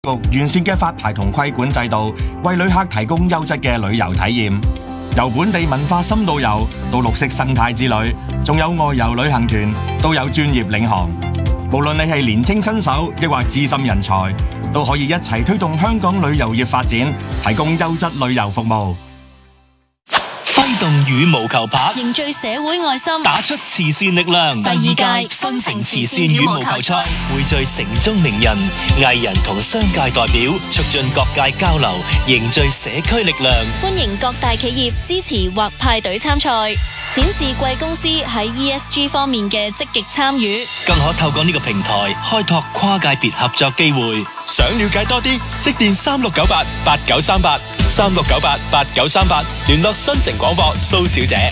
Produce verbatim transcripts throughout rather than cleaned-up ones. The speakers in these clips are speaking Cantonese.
局完善嘅發牌同規管制度，為旅客提供優質嘅旅遊體驗。由本地文化深度遊到綠色生態之旅，仲有外遊旅行團，都有專業領航。無論你係年青新手，抑或資深人才，都可以一齊推動香港旅遊業發展，提供優質旅遊服務。 揮動羽毛球拍， 凝聚社會愛心， 打出慈善力量。 第二屆新城慈善羽毛球賽匯聚城中名人、藝人同商界代表，促進各界交流，凝聚社區力量。 歡迎各大企業支持或派隊參賽，展示貴公司喺 E S G 方面嘅積極參與， 更可透過呢個平台開拓跨界別合作機會。想了解多啲，即電三六九八八九三八三六九八八九三八，聯絡新城廣播蘇小姐。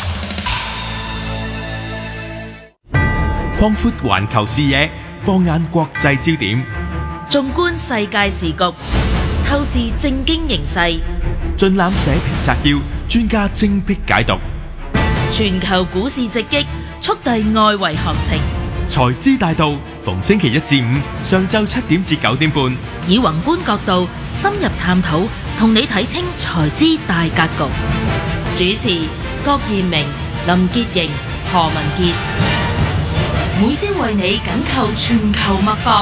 擴闊環球視野，放眼國際焦點， 縱觀世界時局，透視政經形勢， 盡覽社評摘要，專家精闢解讀。 全球股市直擊，速遞外圍行情。 財資大道，逢星期一至五上晝七點至九點半， 以宏觀角度深入探討，同你睇清財資大格局。主持郭彥明、林潔瑩、何文傑，每朝為你緊扣全球脈搏。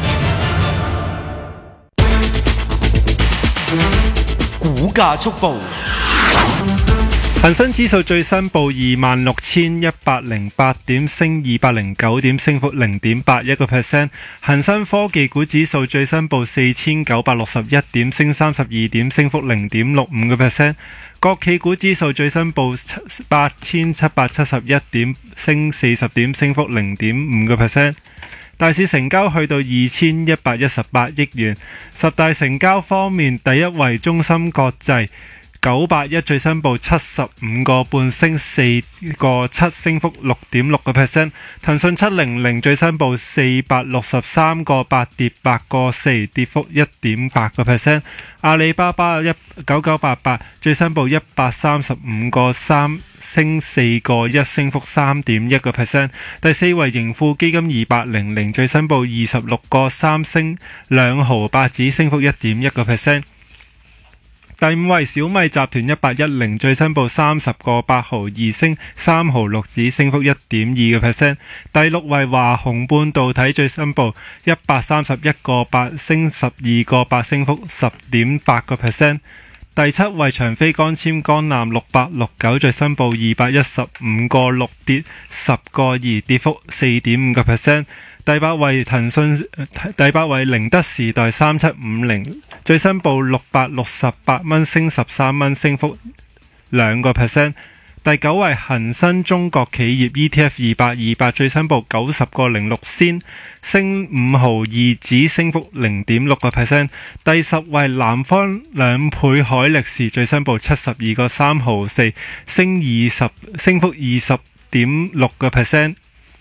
股價速報。 恒生指數最新報二萬六千一百零八點，升二百零九點，升幅零點八一個 percent。恒生科技股指數最新報四千九百六十一點，升三十二點，升幅零點六五個 percent。國企股指數最新報八千七百七十一點，升四十點，升幅零點五個 percent。大市成交去到二千一百一十八億元。十大成交方面，第一位中芯國際九百一最新報七十五個半，升四個七，升幅六點六個 percent。騰訊七零零最新報四百六十三個八，跌八個四，跌幅一點八個 percent。阿里巴巴一九九八八最新報一百三十五個三，升四個一，升幅三點一個 percent。第四位盈富基金二百零零最新報二十六個三，升兩毫八子，升幅一點一個 percent。第五位小米集團一八一零最新報三十個八毫二，升三毫六子，升幅一點二個 percent。第六位華虹半導體最新報一百三十一個八，升十二個八，升幅十點八個 percent。第七位長飛光纖光纜六八六九最新報二百一十五個六，跌十個二，跌幅四點五個 percent。第八位騰訊，第八位寧德時代三七五零最新報六百六十八蚊，升十三蚊，升幅兩個 percent。第九位恒生中國企業 E T F 二百二百最新報九十個零六仙，升五毫二子，升幅零點六個 percent。第十位南方兩倍海力士最新報七十二個三毫四，升二十，升幅二十點六個 percent。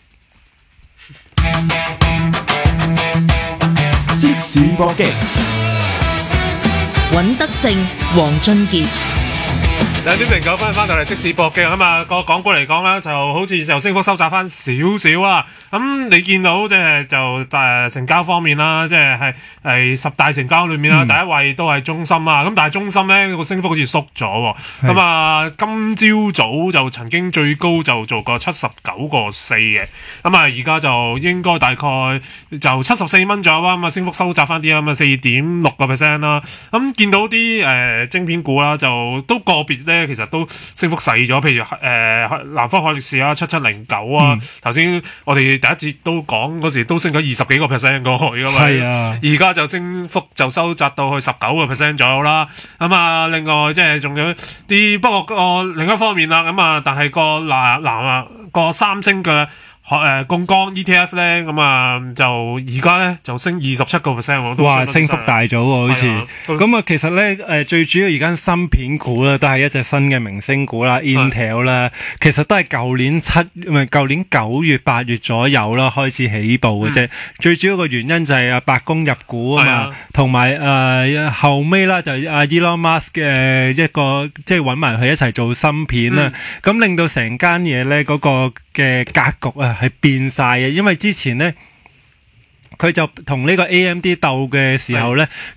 即時搏擊， 尹德正、黃俊傑。 兩點零九分翻到嚟即時搏擊咁啊！個港股嚟講咧，就好似就升幅收窄翻少少啊！咁你見到即係就誒成交方面啦，即係係係十大成交裏面啦，嗯、第一位都係中芯啊！咁但係中芯咧個升幅好似縮咗喎。咁啊，今朝早就曾經最高就做過七十九個四嘅，咁啊而家就應該大概就七十四蚊左右啊！咁啊升幅收窄翻啲啊！咁啊四點六個 percent 啦。咁見到啲誒、呃、晶片股啦，就都個別咧，其實都升幅細咗，譬如誒、呃、南方海力士啊，七七零九啊，頭先、嗯、我哋第一節都講嗰時都升咗二十幾個 percent 過去噶嘛，係啊，而家就升幅就收窄到去十九個 percent 左右啦。咁啊，另外即係仲有啲，不過個另一方面啦，咁啊，但係個嗱嗱啊個三星嘅。誒槓桿 E T F 咧，咁啊就而家咧就升二十七個 percent， 哇，升幅大咗喎，好似咁啊。其實咧誒最主要而家芯片股啦，都係一隻新嘅明星股啦 ，Intel 啦，其實都係舊年七唔係舊年九月八月左右啦開始起步嘅啫。嗯、最主要個原因就係阿白宮入股啊嘛，同埋誒後尾啦就阿 Elon Musk 嘅一個即係揾埋佢一齊做芯片啦，咁、嗯、令到成間嘢咧嗰個嘅格局啊係變晒嘅，因為之前呢，佢就同呢個 A M D 鬥嘅時候呢，